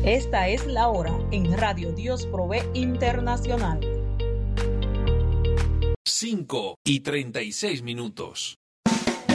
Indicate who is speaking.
Speaker 1: Esta es la hora en Radio Dios Provee Internacional.
Speaker 2: 5:36.